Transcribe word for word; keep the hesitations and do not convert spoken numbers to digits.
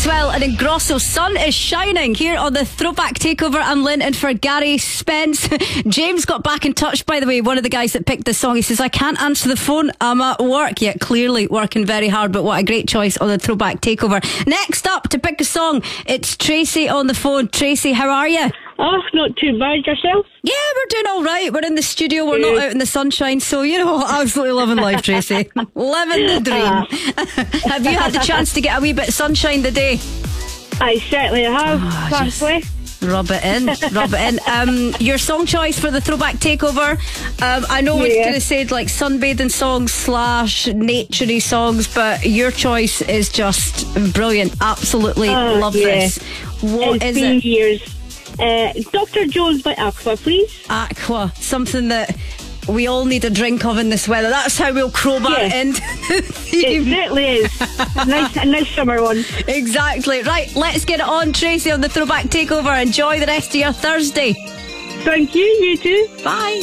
Maxwell and Ingrosso. Sun is shining here on the Throwback Takeover. I'm Lynn, and for Gary Spence. James got back in touch, by the way, one of the guys that picked this song. He says, I can't answer the phone, I'm at work. Yeah, clearly working very hard, but what a great choice on the Throwback Takeover. Next up to pick a song, it's Tracy on the phone. Tracy, how are you? Oh, not too bad. Yourself? Yeah, we're doing all right. We're in the studio. We're not out in the sunshine. So, you know, absolutely loving life, Tracy. Living the dream. Have you had the chance to get a wee bit of sunshine today? I certainly have. Oh, Thankfully. Rub it in, rub it in. Um, your song choice for the Throwback Takeover. Um, I know yeah. we could have said like sunbathing songs slash naturey songs, but your choice is just brilliant. Absolutely uh, love yeah. this. What it's is been it? Years. Uh, Doctor Jones by Aqua, please. Aqua, something that we all need a drink of in this weather. That's how we'll crowbar yeah. it into the theme. It certainly is. a, nice, a nice summer one. Exactly. Right, let's get it on, Tracy, on the Throwback Takeover. Enjoy the rest of your Thursday. Thank you, you too. Bye.